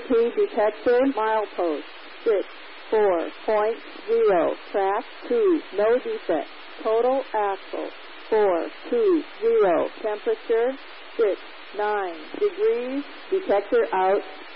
DOT detector, milepost 64.0, track 2, no defect. Total axle 420, temperature 69 degrees, detector out.